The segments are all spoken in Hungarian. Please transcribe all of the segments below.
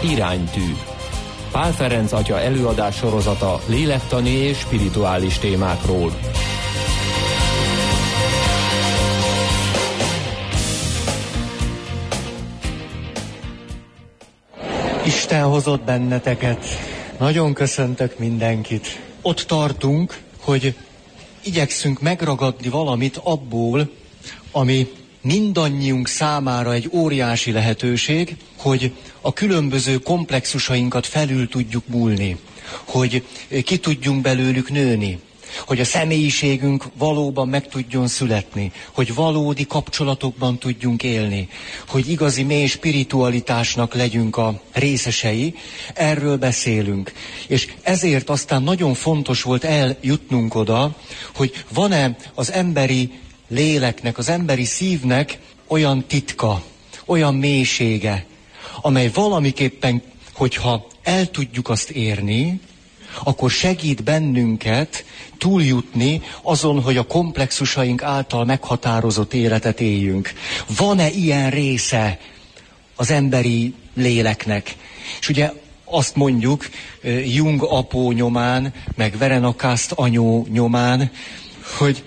Iránytű. Pál Ferenc atya előadás sorozata lélektani és spirituális témákról. Isten hozott benneteket. Nagyon köszöntök mindenkit. Ott tartunk, hogy igyekszünk megragadni valamit abból, ami mindannyiunk számára egy óriási lehetőség, hogy a különböző komplexusainkat felül tudjuk múlni, hogy ki tudjunk belőlük nőni, hogy a személyiségünk valóban meg tudjon születni, hogy valódi kapcsolatokban tudjunk élni, hogy igazi mély spiritualitásnak legyünk a részesei. Erről beszélünk. És ezért aztán nagyon fontos volt eljutnunk oda, hogy van-e az emberi léleknek, az emberi szívnek olyan titka, olyan mélysége, amely valamiképpen, hogyha el tudjuk azt érni, akkor segít bennünket túljutni azon, hogy a komplexusaink által meghatározott életet éljünk. Van-e ilyen része az emberi léleknek? És ugye azt mondjuk Jung apó nyomán, meg Verenakászt anyó nyomán, hogy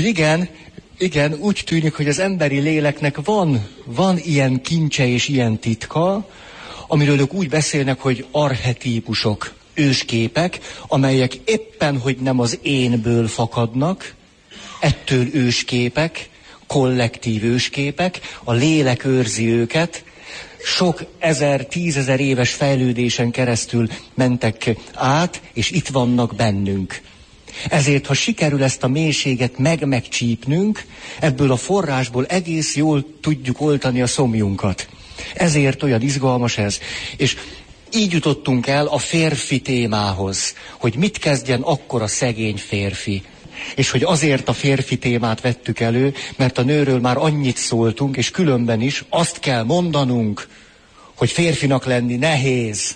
igen, úgy tűnik, hogy az emberi léleknek van ilyen kincse és ilyen titka, amiről ők úgy beszélnek, hogy archetípusok, ősképek, amelyek éppen, hogy nem az énből fakadnak, ettől ősképek, kollektív ősképek, a lélek őrzi őket, sok ezer, tízezer éves fejlődésen keresztül mentek át, és itt vannak bennünk. Ezért, ha sikerül ezt a mélységet megcsípnünk, ebből a forrásból egész jól tudjuk oltani a szomjunkat. Ezért olyan izgalmas ez. És így jutottunk el a férfi témához, hogy mit kezdjen akkor a szegény férfi. És hogy azért a férfi témát vettük elő, mert a nőről már annyit szóltunk, és különben is azt kell mondanunk, hogy férfinak lenni nehéz.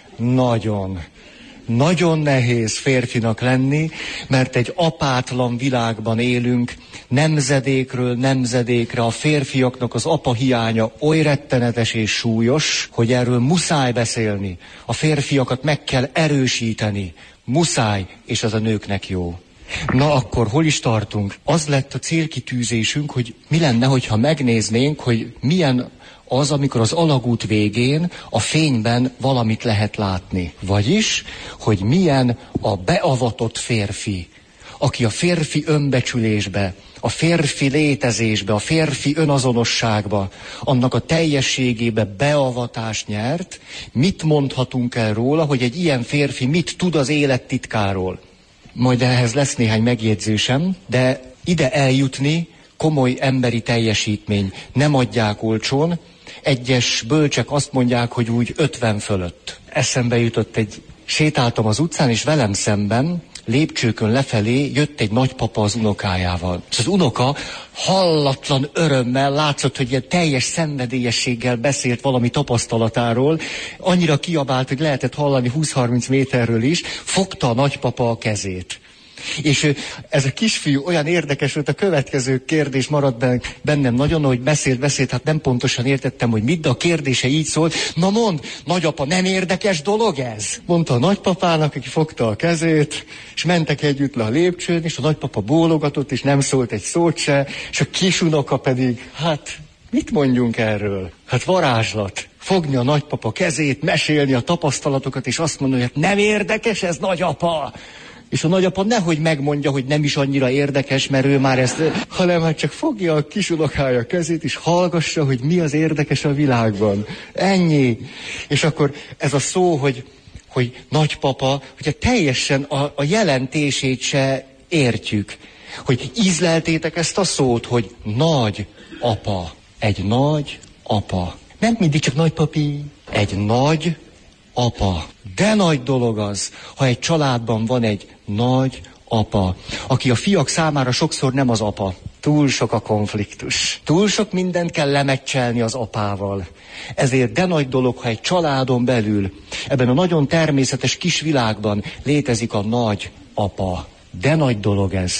Nagyon nehéz férfinak lenni, mert egy apátlan világban élünk, nemzedékről nemzedékre a férfiaknak az apa hiánya oly rettenetes és súlyos, hogy erről muszáj beszélni. A férfiakat meg kell erősíteni. Muszáj, és az a nőknek jó. Na akkor hol is tartunk? Az lett a célkitűzésünk, hogy mi lenne, hogyha megnéznénk, hogy milyen az, amikor az alagút végén a fényben valamit lehet látni. Vagyis, hogy milyen a beavatott férfi, aki a férfi önbecsülésbe, a férfi létezésbe, a férfi önazonosságba, annak a teljességébe beavatást nyert. Mit mondhatunk el róla, hogy egy ilyen férfi mit tud az élet titkáról? Majd ehhez lesz néhány megjegyzésem, de ide eljutni komoly emberi teljesítmény. Nem adják olcsón. Egyes bölcsek azt mondják, hogy úgy 50 fölött. Eszembe jutott sétáltam az utcán, és velem szemben, lépcsőkön lefelé jött egy nagypapa az unokájával. És az unoka hallatlan örömmel látszott, hogy ilyen teljes szenvedélyességgel beszélt valami tapasztalatáról, annyira kiabált, hogy lehetett hallani 20-30 méterről is, fogta a nagypapa a kezét. És ez a kisfiú olyan érdekes volt, a következő kérdés maradt bennem nagyon, hogy beszélt, hát nem pontosan értettem, hogy mit, de a kérdése így szólt: na mondd, nagyapa, nem érdekes dolog ez? Mondta a nagypapának, aki fogta a kezét, és mentek együtt le a lépcsőn, és a nagypapa bólogatott, és nem szólt egy szót se, és a kisunoka pedig, hát mit mondjunk erről? Hát varázslat. Fogni a nagypapa kezét, mesélni a tapasztalatokat, és azt mondani, hogy hát nem érdekes ez, nagyapa! És a nagyapa nehogy megmondja, hogy nem is annyira érdekes, mert ő már ezt, hanem hát csak fogja a kisunokája kezét, és hallgassa, hogy mi az érdekes a világban. Ennyi. És akkor ez a szó, hogy nagypapa, hogyha teljesen a jelentését se értjük. Hogy ízleltétek ezt a szót, hogy nagy apa. Egy nagy apa. Nem mindig csak nagypapi. Egy nagy apa. De nagy dolog az, ha egy családban van egy nagy apa, aki a fiak számára sokszor nem az apa. Túl sok a konfliktus. Túl sok mindent kell lemecselni az apával. Ezért de nagy dolog, ha egy családon belül, ebben a nagyon természetes kis világban létezik a nagy apa. De nagy dolog ez.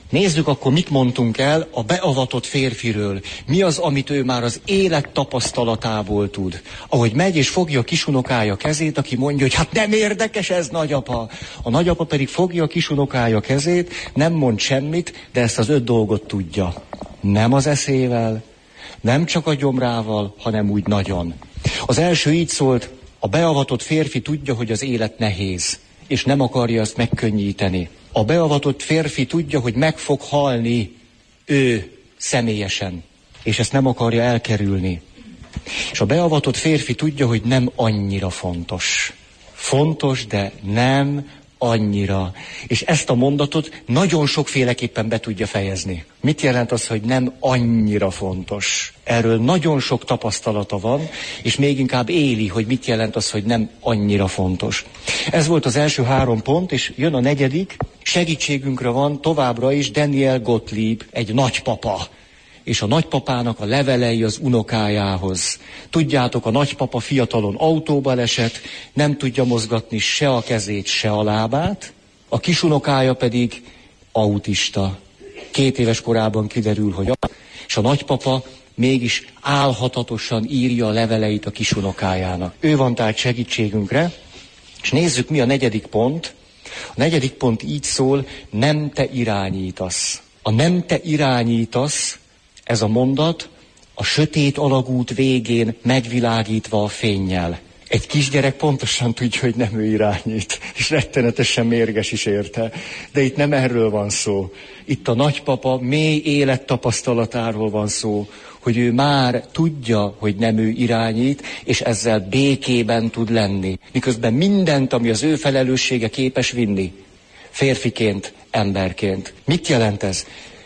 Nézzük akkor, mit mondtunk el a beavatott férfiről. Mi az, amit ő már az élet tapasztalatából tud. Ahogy megy és fogja a kisunokája kezét, aki mondja, hogy hát nem érdekes ez, nagyapa. A nagyapa pedig fogja a kisunokája kezét, nem mond semmit, de ezt az 5 dolgot tudja. Nem az eszével, nem csak a gyomrával, hanem úgy nagyon. Az első így szólt, a beavatott férfi tudja, hogy az élet nehéz, és nem akarja azt megkönnyíteni. A beavatott férfi tudja, hogy meg fog halni ő személyesen, és ezt nem akarja elkerülni. És a beavatott férfi tudja, hogy nem annyira fontos. Fontos, de nem annyira. És ezt a mondatot nagyon sokféleképpen be tudja fejezni. Mit jelent az, hogy nem annyira fontos? Erről nagyon sok tapasztalata van, és még inkább éli, hogy mit jelent az, hogy nem annyira fontos. Ez volt az első 3 pont, és jön a 4. Segítségünkre van továbbra is Daniel Gottlieb, egy nagypapa. És a nagypapának a levelei az unokájához. Tudjátok, a nagypapa fiatalon autóba esett, nem tudja mozgatni se a kezét, se a lábát, a kisunokája pedig autista. 2 éves korában kiderül, hogy és a nagypapa mégis álhatatosan írja a leveleit a kisunokájának. Ő van tehát segítségünkre, és nézzük, mi a 4. pont. A 4. pont így szól, nem te irányítasz. A nem te irányítasz, ez a mondat a sötét alagút végén megvilágítva a fénnyel. Egy kisgyerek pontosan tudja, hogy nem ő irányít, és rettenetesen mérges is érte. De itt nem erről van szó. Itt a nagypapa mély élettapasztalatáról van szó, hogy ő már tudja, hogy nem ő irányít, és ezzel békében tud lenni. Miközben mindent, ami az ő felelőssége, képes vinni. Férfiként, emberként. Mit jelent ez?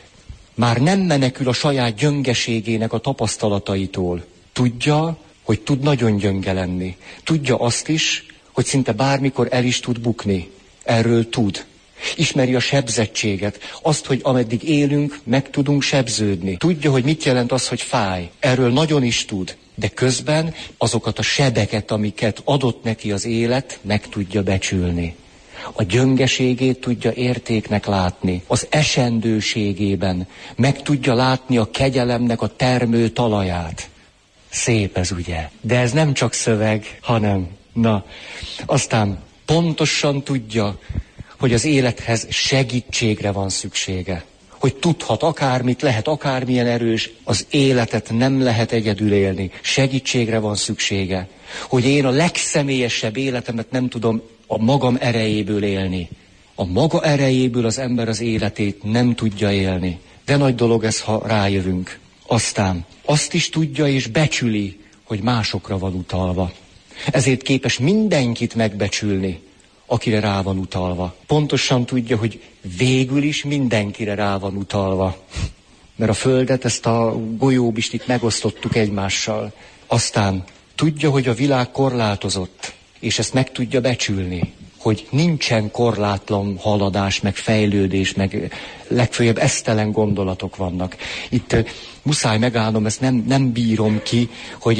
Már nem menekül a saját gyöngeségének a tapasztalataitól. Tudja, hogy tud nagyon gyönge lenni. Tudja azt is, hogy szinte bármikor el is tud bukni. Erről tud. Ismeri a sebzettséget. Azt, hogy ameddig élünk, meg tudunk sebződni. Tudja, hogy mit jelent az, hogy fáj. Erről nagyon is tud. De közben azokat a sebeket, amiket adott neki az élet, meg tudja becsülni. A gyöngeségét tudja értéknek látni, az esendőségében meg tudja látni a kegyelemnek a termő talaját. Szép ez, ugye? De ez nem csak szöveg, hanem, aztán pontosan tudja, hogy az élethez segítségre van szüksége. Hogy tudhat akármit, lehet akármilyen erős, az életet nem lehet egyedül élni. Segítségre van szüksége. Hogy én a legszemélyesebb életemet nem tudom a magam erejéből élni. A maga erejéből az ember az életét nem tudja élni. De nagy dolog ez, ha rájövünk. Aztán azt is tudja és becsüli, hogy másokra van utalva. Ezért képes mindenkit megbecsülni, akire rá van utalva. Pontosan tudja, hogy végül is mindenkire rá van utalva. Mert a Földet, ezt a golyóbistit megosztottuk egymással. Aztán tudja, hogy a világ korlátozott, és ezt meg tudja becsülni, hogy nincsen korlátlan haladás, meg fejlődés, meg legfőjebb esztelen gondolatok vannak. Itt muszáj megállnom, ezt nem bírom ki, hogy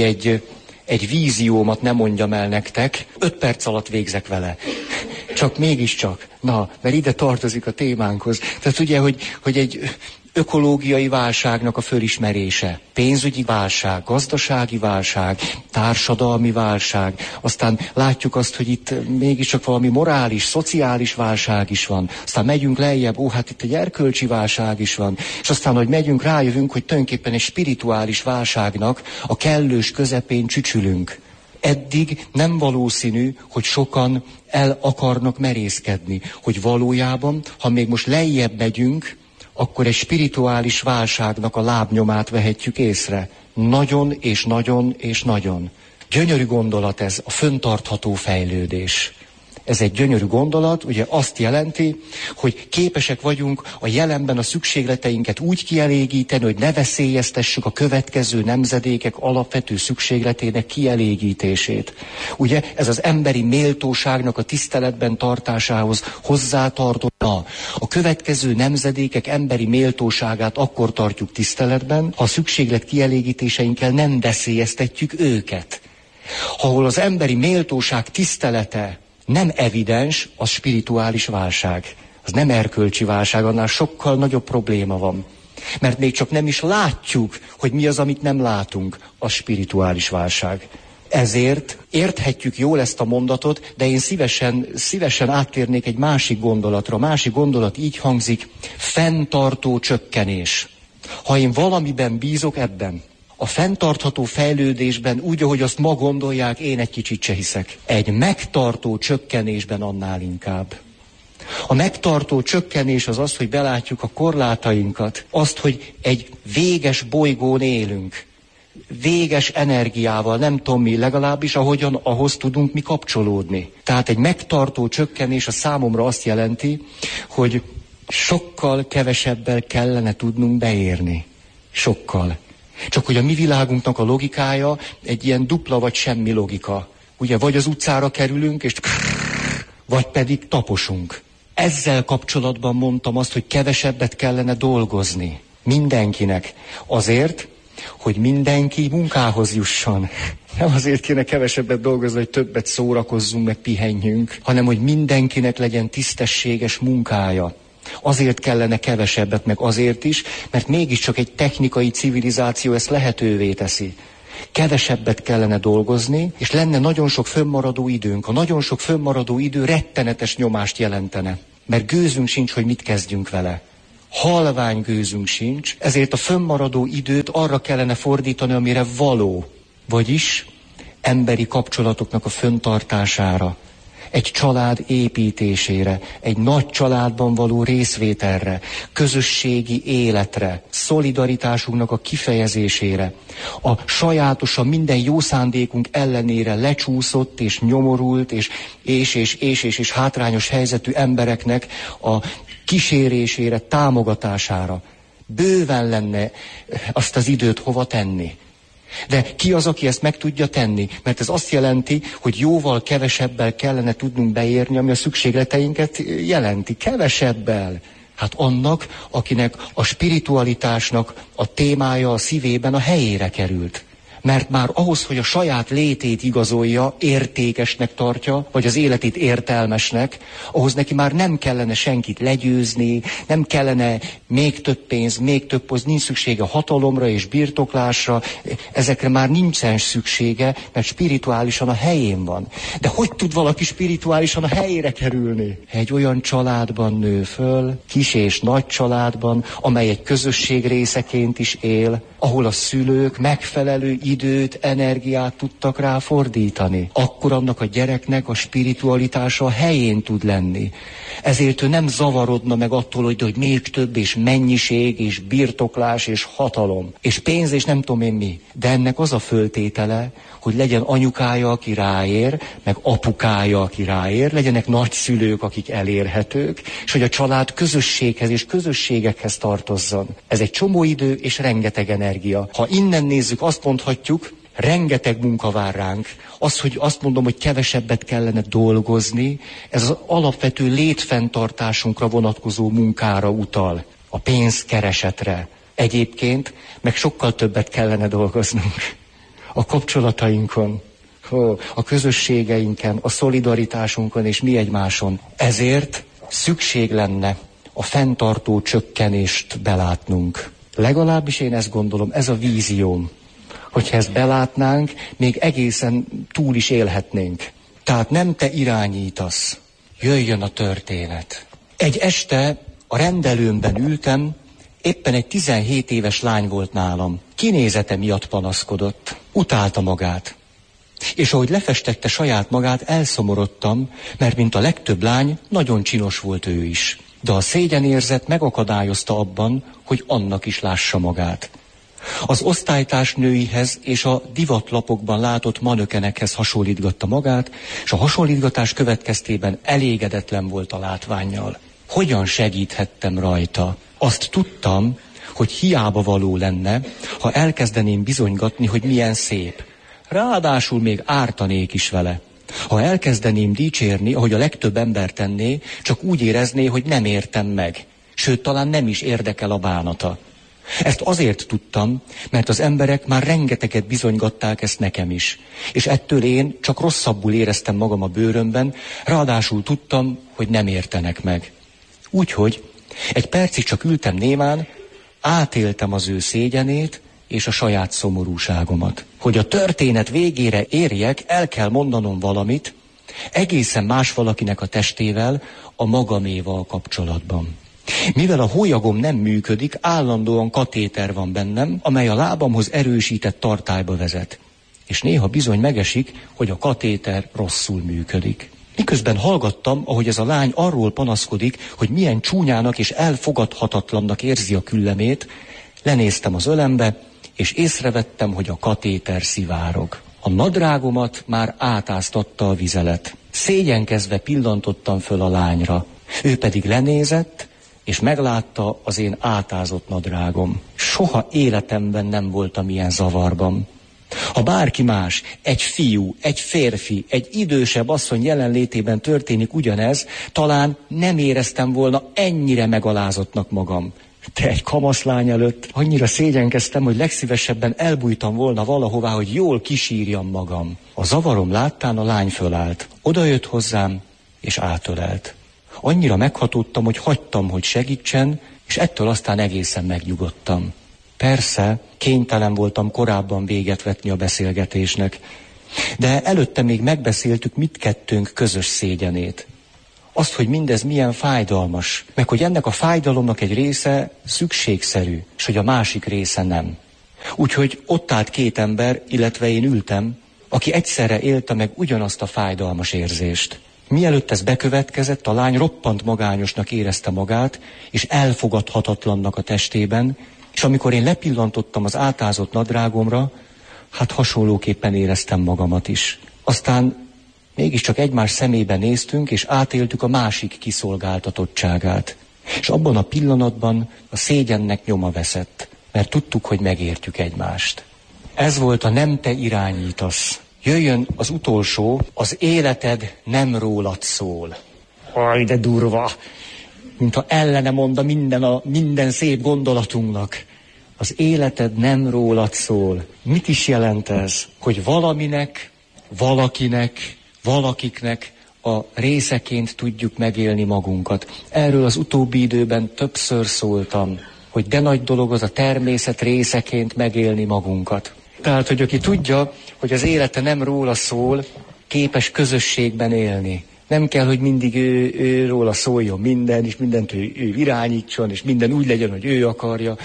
egy víziómat nem mondjam el nektek, 5 perc alatt végzek vele. Csak mégiscsak, mert ide tartozik a témánkhoz. Tehát ugye, hogy egy ökológiai válságnak a fölismerése, pénzügyi válság, gazdasági válság, társadalmi válság, aztán látjuk azt, hogy itt mégiscsak valami morális, szociális válság is van, aztán megyünk lejjebb, hát itt egy erkölcsi válság is van, és aztán, hogy megyünk, rájövünk, hogy tulajdonképpen egy spirituális válságnak a kellős közepén csücsülünk. Eddig nem valószínű, hogy sokan el akarnak merészkedni, hogy valójában, ha még most lejjebb megyünk, akkor egy spirituális válságnak a lábnyomát vehetjük észre. Nagyon és nagyon és nagyon. Gyönyörű gondolat ez, a fenntartható fejlődés. Ez egy gyönyörű gondolat, ugye azt jelenti, hogy képesek vagyunk a jelenben a szükségleteinket úgy kielégíteni, hogy ne veszélyeztessük a következő nemzedékek alapvető szükségletének kielégítését. Ugye ez az emberi méltóságnak a tiszteletben tartásához hozzátartozna. A következő nemzedékek emberi méltóságát akkor tartjuk tiszteletben, ha a szükséglet kielégítéseinkkel nem veszélyeztetjük őket. Ahol az emberi méltóság tisztelete nem evidens, az spirituális válság. Az nem erkölcsi válság, annál sokkal nagyobb probléma van. Mert még csak nem is látjuk, hogy mi az, amit nem látunk, a spirituális válság. Ezért érthetjük jól ezt a mondatot, de én szívesen áttérnék egy másik gondolatra. A másik gondolat így hangzik, fenntartó csökkenés. Ha én valamiben bízok, ebben. A fenntartható fejlődésben, úgy, ahogy azt ma gondolják, én egy kicsit se hiszek. Egy megtartó csökkenésben annál inkább. A megtartó csökkenés az az, hogy belátjuk a korlátainkat, azt, hogy egy véges bolygón élünk, véges energiával, nem tudom mi, legalábbis ahogyan ahhoz tudunk mi kapcsolódni. Tehát egy megtartó csökkenés a számomra azt jelenti, hogy sokkal kevesebbel kellene tudnunk beérni. Sokkal. Csak hogy a mi világunknak a logikája egy ilyen dupla vagy semmi logika. Ugye vagy az utcára kerülünk, és vagy pedig taposunk. Ezzel kapcsolatban mondtam azt, hogy kevesebbet kellene dolgozni. Mindenkinek. Azért, hogy mindenki munkához jusson. Nem azért kéne kevesebbet dolgozni, hogy többet szórakozzunk, meg pihenjünk, hanem hogy mindenkinek legyen tisztességes munkája. Azért kellene kevesebbet, meg azért is, mert mégiscsak egy technikai civilizáció ezt lehetővé teszi. Kevesebbet kellene dolgozni, és lenne nagyon sok fönnmaradó időnk. A nagyon sok fönnmaradó idő rettenetes nyomást jelentene, mert gőzünk sincs, hogy mit kezdjünk vele. Halvány gőzünk sincs, ezért a fönnmaradó időt arra kellene fordítani, amire való, vagyis emberi kapcsolatoknak a fenntartására, egy család építésére, egy nagy családban való részvételre, közösségi életre, szolidaritásunknak a kifejezésére, a sajátosan minden jó szándékunk ellenére lecsúszott és nyomorult és hátrányos helyzetű embereknek a kísérésére, támogatására. Bőven lenne azt az időt hova tenni. De ki az, aki ezt meg tudja tenni? Mert ez azt jelenti, hogy jóval kevesebbel kellene tudnunk beérni, ami a szükségleteinket jelenti. Kevesebbel. Hát annak, akinek a spiritualitásnak a témája a szívében a helyére került. Mert már ahhoz, hogy a saját létét igazolja, értékesnek tartja, vagy az életét értelmesnek, ahhoz neki már nem kellene senkit legyőzni, nem kellene még több pénz, még több poz, nincs szüksége hatalomra és birtoklásra, ezekre már nincsen szüksége, mert spirituálisan a helyén van. De hogy tud valaki spirituálisan a helyére kerülni? Egy olyan családban nő föl, kis és nagy családban, amely egy közösség részeként is él, ahol a szülők megfelelő időt, energiát tudtak rá fordítani. Akkor annak a gyereknek a spiritualitása a helyén tud lenni. Ezért ő nem zavarodna meg attól, hogy még több, és mennyiség, és birtoklás, és hatalom, és pénz, és nem tudom én mi. De ennek az a föltétele, hogy legyen anyukája, aki ráér, meg apukája, aki ráér, legyenek nagyszülők, akik elérhetők, és hogy a család közösséghez és közösségekhez tartozzon. Ez egy csomó idő és rengeteg energia. Ha innen nézzük, azt mondhatjuk, rengeteg munka vár ránk. Az, hogy azt mondom, hogy kevesebbet kellene dolgozni, ez az alapvető létfenntartásunkra vonatkozó munkára utal. A pénzkeresetre. Egyébként meg sokkal többet kellene dolgoznunk. A kapcsolatainkon, a közösségeinken, a szolidaritásunkon és mi egymáson. Ezért szükség lenne a fenntartó csökkenést belátnunk. Legalábbis én ezt gondolom, ez a vízióm. Hogyha ezt belátnánk, még egészen túl is élhetnénk. Tehát nem te irányítasz, jöjjön a történet. Egy este a rendelőmben ültem, éppen egy 17 éves lány volt nálam. Kinézete miatt panaszkodott, utálta magát. És ahogy lefestette saját magát, elszomorodtam, mert mint a legtöbb lány, nagyon csinos volt ő is. De a szégyenérzet megakadályozta abban, hogy annak is lássa magát. Az osztálytársnőihez és a divatlapokban látott manökenekhez hasonlítgatta magát, és a hasonlítgatás következtében elégedetlen volt a látvánnyal. Hogyan segíthettem rajta? Azt tudtam, hogy hiába való lenne, ha elkezdeném bizonygatni, hogy milyen szép. Ráadásul még ártanék is vele. Ha elkezdeném dicsérni, ahogy a legtöbb ember tenné, csak úgy érezné, hogy nem értem meg. Sőt, talán nem is érdekel a bánata. Ezt azért tudtam, mert az emberek már rengeteget bizonygatták ezt nekem is. És ettől én csak rosszabbul éreztem magam a bőrömben, ráadásul tudtam, hogy nem értenek meg. Úgyhogy egy percig csak ültem némán, átéltem az ő szégyenét és a saját szomorúságomat. Hogy a történet végére érjek, el kell mondanom valamit, egészen más valakinek a testével, a magaméval kapcsolatban. Mivel a hólyagom nem működik, állandóan katéter van bennem, amely a lábamhoz erősített tartályba vezet. És néha bizony megesik, hogy a katéter rosszul működik. Miközben hallgattam, ahogy ez a lány arról panaszkodik, hogy milyen csúnyának és elfogadhatatlannak érzi a küllemét, lenéztem az ölembe, és észrevettem, hogy a katéter szivárog. A nadrágomat már átáztatta a vizelet. Szégyenkezve pillantottam föl a lányra. Ő pedig lenézett, és meglátta az én átázott nadrágom. Soha életemben nem voltam ilyen zavarban. Ha bárki más, egy fiú, egy férfi, egy idősebb asszony jelenlétében történik ugyanez, talán nem éreztem volna ennyire megalázottnak magam. De egy kamaszlány előtt annyira szégyenkeztem, hogy legszívesebben elbújtam volna valahová, hogy jól kisírjam magam. A zavarom láttán a lány fölállt. Odajött hozzám, és átölelt. Annyira meghatódtam, hogy hagytam, hogy segítsen, és ettől aztán egészen megnyugodtam. Persze, kénytelen voltam korábban véget vetni a beszélgetésnek, de előtte még megbeszéltük mindkettőnk közös szégyenét. Azt, hogy mindez milyen fájdalmas, meg hogy ennek a fájdalomnak egy része szükségszerű, és hogy a másik része nem. Úgyhogy ott állt két ember, illetve én ültem, aki egyszerre élte meg ugyanazt a fájdalmas érzést. Mielőtt ez bekövetkezett, a lány roppant magányosnak érezte magát, és elfogadhatatlannak a testében, és amikor én lepillantottam az átázott nadrágomra, hát hasonlóképpen éreztem magamat is. Aztán mégiscsak egymás szemébe néztünk, és átéltük a másik kiszolgáltatottságát. És abban a pillanatban a szégyennek nyoma veszett, mert tudtuk, hogy megértjük egymást. Ez volt a Nem te irányítasz. Jöjjön az utolsó, az életed nem rólad szól. Aj, de durva! Mintha ellene monda minden szép gondolatunknak. Az életed nem rólad szól. Mit is jelent ez? Hogy valaminek, valakinek, valakiknek a részeként tudjuk megélni magunkat. Erről az utóbbi időben többször szóltam, hogy de nagy dolog az a természet részeként megélni magunkat. Tehát, hogy aki tudja, hogy az élete nem róla szól, képes közösségben élni. Nem kell, hogy mindig ő róla szóljon minden, és mindent ő irányítson, és minden úgy legyen, hogy ő akarja.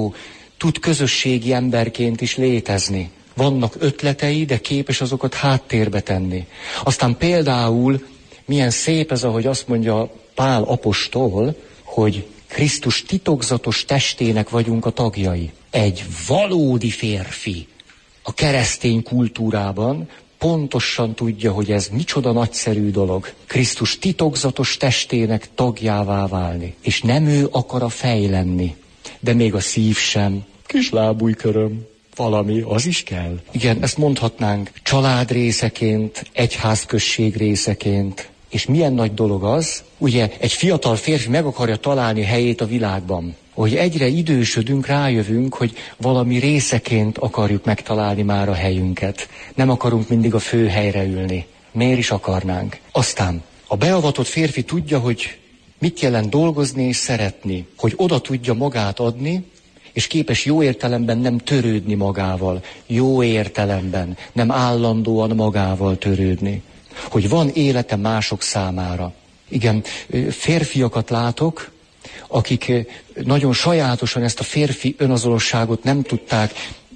Tud közösségi emberként is létezni. Vannak ötletei, de képes azokat háttérbe tenni. Aztán például milyen szép ez, ahogy azt mondja Pál apostol, hogy Krisztus titokzatos testének vagyunk a tagjai. Egy valódi férfi a keresztény kultúrában pontosan tudja, hogy ez micsoda nagyszerű dolog. Krisztus titokzatos testének tagjává válni. És nem ő akar a fej lenni, de még a szív sem. Kis lábújköröm, valami, az is kell. Igen, ezt mondhatnánk család részeként, egyházközség részeként. És milyen nagy dolog az, ugye egy fiatal férfi meg akarja találni helyét a világban. Hogy egyre idősödünk, rájövünk, hogy valami részeként akarjuk megtalálni már a helyünket. Nem akarunk mindig a fő helyre ülni. Miért is akarnánk? Aztán a beavatott férfi tudja, hogy mit jelent dolgozni és szeretni. Hogy oda tudja magát adni, és képes jó értelemben nem törődni magával. Jó értelemben, nem állandóan magával törődni. Hogy van élete mások számára. Igen, férfiakat látok, akik nagyon sajátosan ezt a férfi önazonosságot nem tudták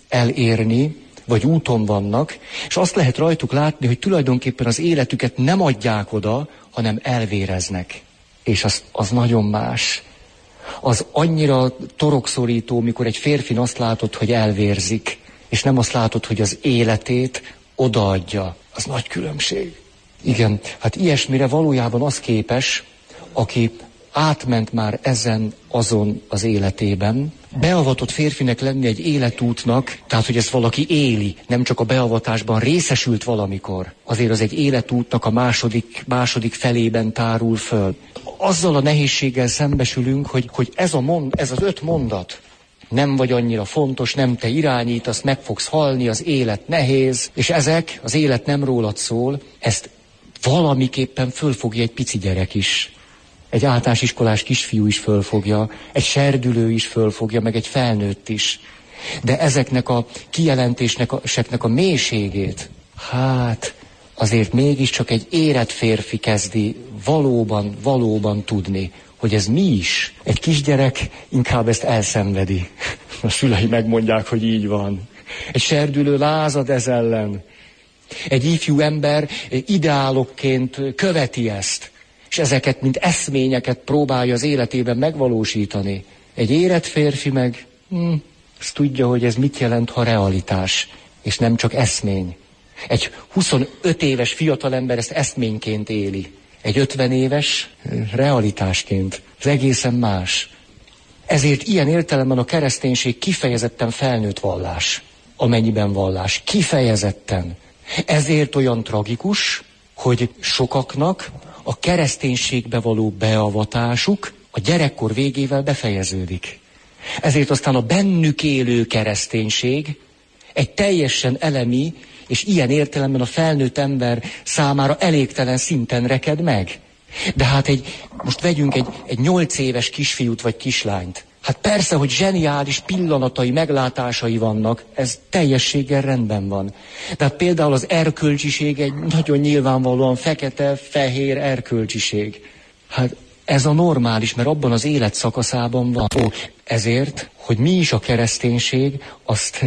elérni, vagy úton vannak, és azt lehet rajtuk látni, hogy tulajdonképpen az életüket nem adják oda, hanem elvéreznek. És az nagyon más. Az annyira torokszorító, mikor egy férfin azt látod, hogy elvérzik, és nem azt látod, hogy az életét odaadja. Az nagy különbség. Igen, hát ilyesmire valójában az képes, aki átment már azon az életében. Beavatott férfinek lenni egy életútnak, tehát hogy ezt valaki éli, nem csak a beavatásban részesült valamikor. Azért az egy életútnak a második felében tárul föl. Azzal a nehézséggel szembesülünk, hogy ez az 5 mondat, nem vagy annyira fontos, nem te irányítasz, meg fogsz halni, az élet nehéz, és ezek, az élet nem rólad szól, ezt valamiképpen fölfogja egy pici gyerek is. Egy általános iskolás kisfiú is fölfogja, egy serdülő is fölfogja, meg egy felnőtt is. De ezeknek a kijelentéseknek a mélységét, hát azért mégiscsak egy érett férfi kezdi valóban tudni, hogy ez mi is. Egy kisgyerek inkább ezt elszenvedi. A szülei megmondják, hogy így van. Egy serdülő lázad ez ellen. Egy ifjú ember ideálokként követi ezt, és ezeket, mint eszményeket próbálja az életében megvalósítani. Egy érett férfi meg azt tudja, hogy ez mit jelent, ha realitás, és nem csak eszmény. Egy 25 éves fiatalember ezt eszményként éli. Egy 50 éves realitásként. Ez egészen más. Ezért ilyen értelemben a kereszténység kifejezetten felnőtt vallás. Amennyiben vallás. Kifejezetten. Ezért olyan tragikus, hogy sokaknak a kereszténységbe való beavatásuk a gyerekkor végével befejeződik. Ezért aztán a bennük élő kereszténység egy teljesen elemi, és ilyen értelemben a felnőtt ember számára elégtelen szinten reked meg. De hát most vegyünk egy 8 éves kisfiút vagy kislányt. Hát persze, hogy zseniális pillanatai, meglátásai vannak, ez teljességgel rendben van. De hát például az erkölcsiség egy nagyon nyilvánvalóan fekete-fehér erkölcsiség. Hát ez a normális, mert abban az életszakaszában van. Ezért, hogy mi is a kereszténység, azt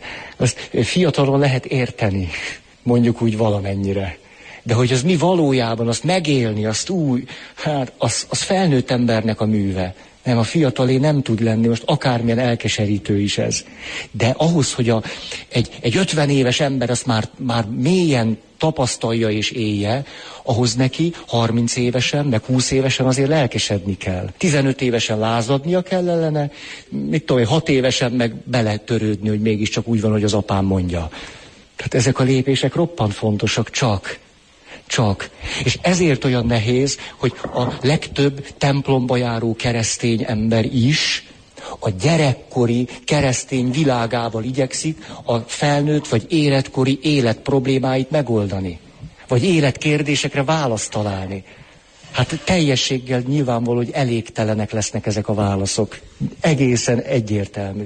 fiatalon lehet érteni, mondjuk úgy valamennyire. De hogy az mi valójában, azt megélni, azt úgy, hát az felnőtt embernek a műve. Nem, a fiatalé nem tud lenni, most akármilyen elkeserítő is ez. De ahhoz, hogy egy 50 éves ember azt már mélyen tapasztalja és élje, ahhoz neki 30 évesen, meg 20 évesen azért lelkesedni kell. 15 évesen lázadnia kell ellene, 6 évesen meg beletörődni, hogy mégiscsak úgy van, hogy az apám mondja. Tehát ezek a lépések roppant fontosak, csak. És ezért olyan nehéz, hogy a legtöbb templomba járó keresztény ember is a gyerekkori keresztény világával igyekszik a felnőtt vagy életkori élet problémáit megoldani. Vagy életkérdésekre választ találni. Hát teljességgel nyilvánvaló, hogy elégtelenek lesznek ezek a válaszok. Egészen egyértelmű.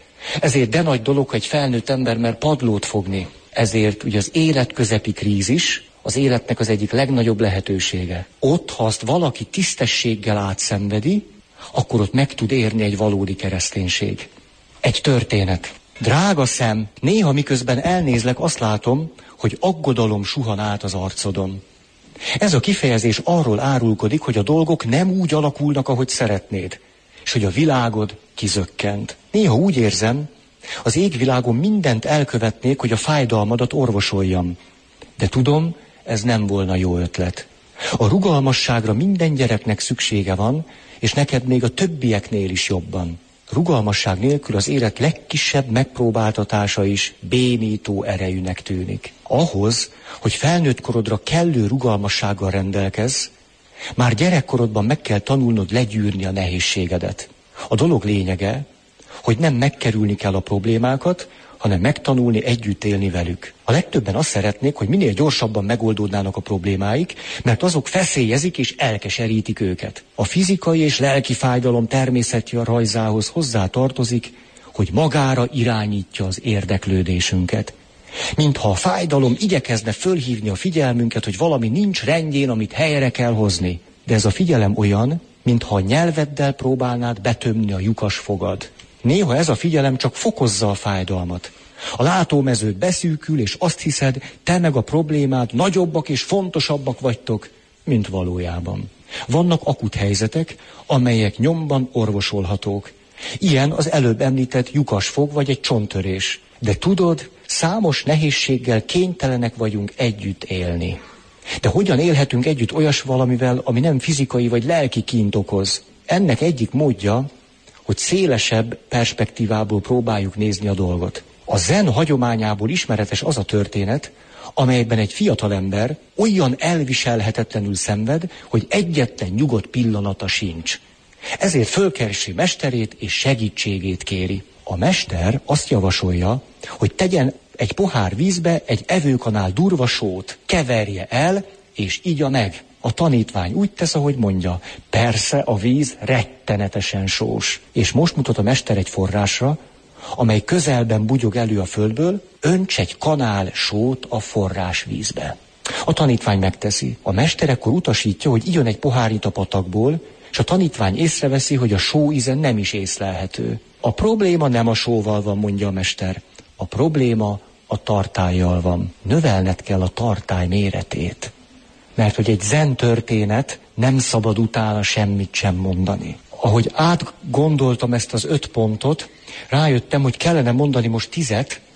Ezért de nagy dolog, hogy egy felnőtt ember mer padlót fogni. Ezért ugye az életközepi krízis az életnek az egyik legnagyobb lehetősége. Ott, ha azt valaki tisztességgel átszenvedi, akkor ott meg tud érni egy valódi kereszténység. Egy történet. Drága szem, néha miközben elnézlek, azt látom, hogy aggodalom suhan át az arcodon. Ez a kifejezés arról árulkodik, hogy a dolgok nem úgy alakulnak, ahogy szeretnéd, és hogy a világod kizökkent. Néha úgy érzem, az égvilágon mindent elkövetnék, hogy a fájdalmadat orvosoljam. De tudom, ez nem volna jó ötlet. A rugalmasságra minden gyereknek szüksége van, és neked még a többieknél is jobban. Rugalmasság nélkül az élet legkisebb megpróbáltatása is bénító erejűnek tűnik. Ahhoz, hogy felnőtt korodra kellő rugalmassággal rendelkezz, már gyerekkorodban meg kell tanulnod legyűrni a nehézségedet. A dolog lényege, hogy nem megkerülni kell a problémákat, hanem megtanulni együtt élni velük. A legtöbben azt szeretnék, hogy minél gyorsabban megoldódnának a problémáik, mert azok feszélyezik és elkeserítik őket. A fizikai és lelki fájdalom természetje rajzához hozzá tartozik, hogy magára irányítja az érdeklődésünket. Mintha a fájdalom igyekezne fölhívni a figyelmünket, hogy valami nincs rendjén, amit helyre kell hozni. De ez a figyelem olyan, mintha a nyelveddel próbálnád betömni a lyukas fogad. Néha ez a figyelem csak fokozza a fájdalmat. A látómeződ beszűkül, és azt hiszed, te meg a problémád nagyobbak és fontosabbak vagytok, mint valójában. Vannak akut helyzetek, amelyek nyomban orvosolhatók. Ilyen az előbb említett lyukasfog vagy egy csonttörés. De tudod, számos nehézséggel kénytelenek vagyunk együtt élni. De hogyan élhetünk együtt olyas valamivel, ami nem fizikai vagy lelki kínt okoz? Ennek egyik módja, hogy szélesebb perspektívából próbáljuk nézni a dolgot. A zen hagyományából ismeretes az a történet, amelyben egy fiatalember olyan elviselhetetlenül szenved, hogy egyetlen nyugodt pillanata sincs. Ezért fölkeresi mesterét és segítségét kéri. A mester azt javasolja, hogy tegyen egy pohár vízbe egy evőkanál durva sót, keverje el és igya meg. A tanítvány úgy tesz, ahogy mondja. Persze a víz rettenetesen sós. És most mutat a mester egy forrásra, amely közelben bugyog elő a földből, önts egy kanál sót a forrásvízbe. A tanítvány megteszi. A mester ekkor utasítja, hogy igyon egy pohárnyit a patakból, és a tanítvány észreveszi, hogy a só íze nem is észlelhető. A probléma nem a sóval van, mondja a mester. A probléma a tartállyal van. Növelned kell a tartály méretét. Mert hogy egy zen történet, nem szabad utána semmit sem mondani. Ahogy átgondoltam ezt az 5 pontot, rájöttem, hogy kellene mondani most 10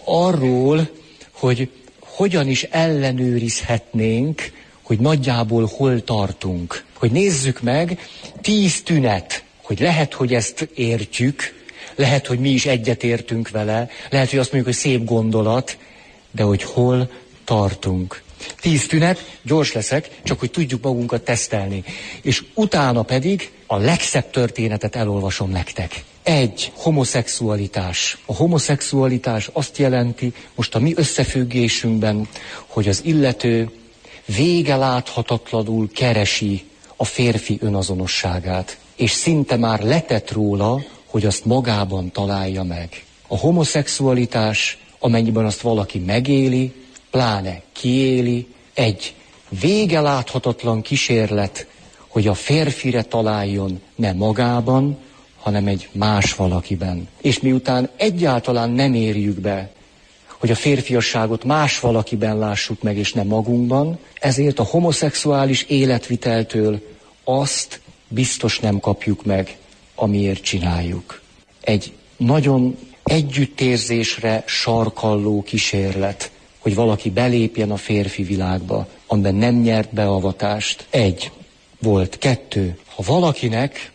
arról, hogy hogyan is ellenőrizhetnénk, hogy nagyjából hol tartunk. Hogy nézzük meg 10 tünet, hogy lehet, hogy ezt értjük, lehet, hogy mi is egyetértünk vele, lehet, hogy azt mondjuk, hogy szép gondolat, de hogy hol tartunk. 10 tünet, gyors leszek, csak hogy tudjuk magunkat tesztelni. És utána pedig a legszebb történetet elolvasom nektek. 1. Homoszexualitás. A homoszexualitás azt jelenti, most a mi összefüggésünkben, hogy az illető vége láthatatlanul keresi a férfi önazonosságát, és szinte már letett róla, hogy azt magában találja meg. A homoszexualitás, amennyiben azt valaki megéli, pláne kiéli, egy vége láthatatlan kísérlet, hogy a férfire találjon ne magában, hanem egy más valakiben. És miután egyáltalán nem érjük be, hogy a férfiasságot más valakiben lássuk meg, és nem magunkban, ezért a homoszexuális életviteltől azt biztos nem kapjuk meg, amiért csináljuk. Egy nagyon együttérzésre sarkalló kísérlet, hogy valaki belépjen a férfi világba, amiben nem nyert beavatást. 1 volt. 2. Ha valakinek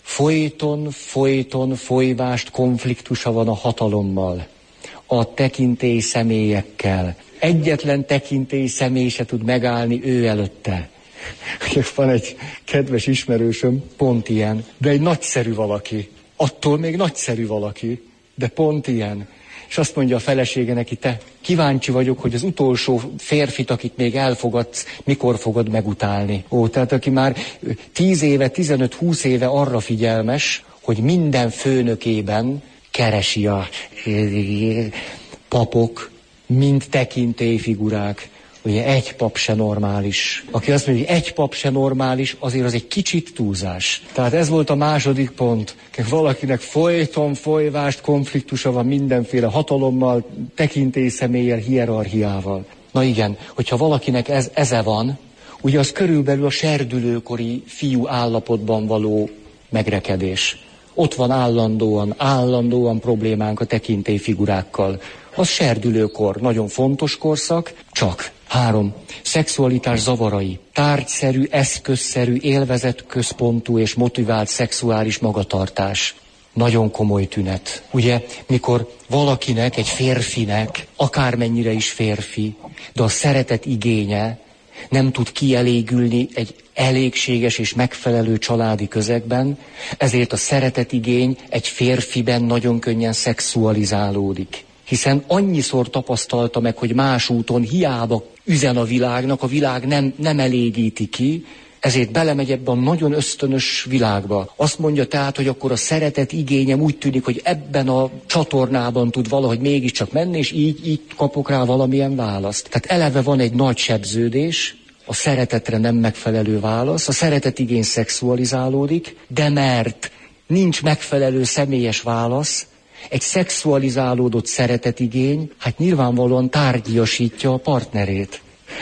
folyton folyvást konfliktusa van a hatalommal, a tekintély személyekkel, egyetlen tekintély személy se tud megállni ő előtte. Van egy kedves ismerősöm, pont ilyen, de egy nagyszerű valaki. Attól még nagyszerű valaki, de pont ilyen. És azt mondja a felesége neki, te kíváncsi vagyok, hogy az utolsó férfit, akit még elfogadsz, mikor fogod megutálni. Tehát aki már 10 éve, 15-20 éve arra figyelmes, hogy minden főnökében keresi a papok, mint tekintélyfigurák. Ugye egy pap se normális. Aki azt mondja, hogy egy pap se normális, azért az egy kicsit túlzás. Tehát ez volt a második pont. Valakinek folyton folyvást konfliktusa van mindenféle hatalommal, tekintélyszemélyel, hierarchiával. Na igen, hogyha valakinek eze van, ugye az körülbelül a serdülőkori fiú állapotban való megrekedés. Ott van állandóan problémánk a tekintélyfigurákkal. Az serdülőkor, nagyon fontos korszak, csak. 3. Szexualitás zavarai. Tárgyszerű, eszközszerű, élvezetközpontú és motivált szexuális magatartás. Nagyon komoly tünet. Ugye, mikor valakinek, egy férfinek, akármennyire is férfi, de a szeretet igénye nem tud kielégülni egy elégséges és megfelelő családi közegben, ezért a szeretetigény egy férfiben nagyon könnyen szexualizálódik. Hiszen annyiszor tapasztalta meg, hogy más úton hiába üzen a világnak, a világ nem elégíti ki, ezért belemegy ebbe a nagyon ösztönös világba. Azt mondja tehát, hogy akkor a szeretet igényem úgy tűnik, hogy ebben a csatornában tud valahogy mégiscsak menni, és így kapok rá valamilyen választ. Tehát eleve van egy nagy sebződés, a szeretetre nem megfelelő válasz, a szeretetigény szexualizálódik, de mert nincs megfelelő személyes válasz, egy szexualizálódott szeretetigény, hát nyilvánvalóan tárgyiasítja a partnerét.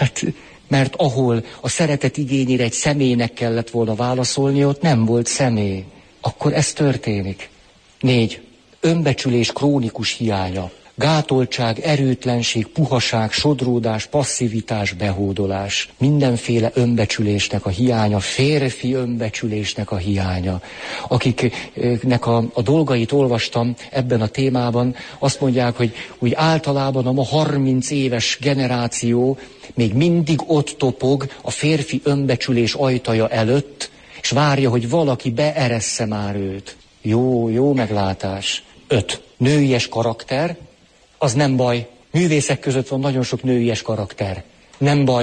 Mert ahol a szeretet igényére egy személynek kellett volna válaszolni, ott nem volt személy. Akkor ez történik. 4. Önbecsülés krónikus hiánya. Gátoltság, erőtlenség, puhaság, sodródás, passzivitás, behódolás. Mindenféle önbecsülésnek a hiánya, férfi önbecsülésnek a hiánya. Akiknek a dolgait olvastam ebben a témában, azt mondják, hogy úgy általában a ma 30 éves generáció még mindig ott topog a férfi önbecsülés ajtaja előtt, és várja, hogy valaki beeressze már őt. Jó meglátás. 5. Nőies karakter. Az nem baj. Művészek között van nagyon sok nőies karakter. Nem baj.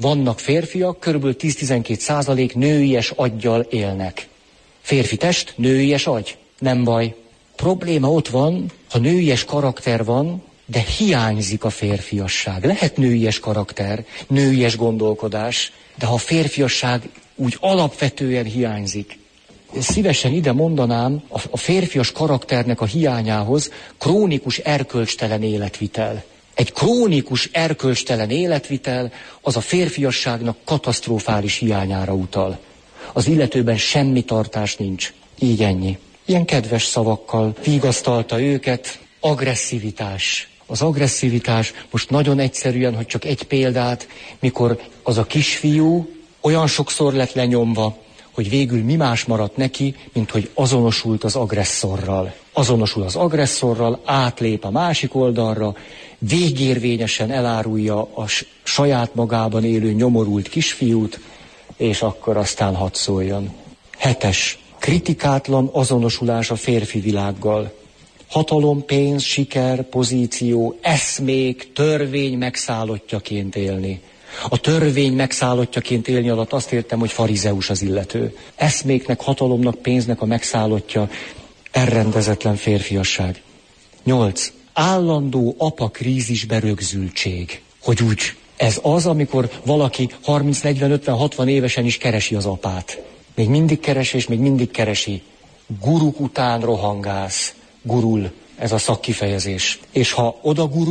vannak férfiak, kb. 10-12% nőies aggyal élnek. Férfi test, nőies agy. Nem baj. Probléma ott van, ha nőies karakter van, de hiányzik a férfiasság. Lehet nőies karakter, nőies gondolkodás, de ha a férfiasság úgy alapvetően hiányzik. Szívesen ide mondanám a férfias karakternek a hiányához krónikus erkölcstelen életvitel. Egy krónikus erkölcstelen életvitel az a férfiasságnak katasztrofális hiányára utal. Az illetőben semmi tartás nincs. Így ennyi. Ilyen kedves szavakkal vigasztalta őket. Agresszivitás. Az agresszivitás most nagyon egyszerűen, hogy csak egy példát, mikor az a kisfiú olyan sokszor lett lenyomva, hogy végül mi más maradt neki, mint hogy azonosult az agresszorral. Azonosul az agresszorral, átlép a másik oldalra, végérvényesen elárulja a saját magában élő nyomorult kisfiút, és akkor aztán hadd szóljon. 7. Kritikátlan azonosulás a férfi világgal. Hatalom, pénz, siker, pozíció, eszmék, törvény megszállottjaként élni. A törvény megszállottjaként élni alatt azt értem, hogy farizeus az illető. Eszméknek, hatalomnak, pénznek a megszállottja, elrendezetlen férfiasság. 8. Állandó apa krízisbe rögzültség. Hogy úgy, ez az, amikor valaki 30-40-50-60 évesen is keresi az apát. Még mindig keresi, és még mindig keresi. Guruk után rohangálsz. Gurul, ez a szakkifejezés. És ha oda gurul,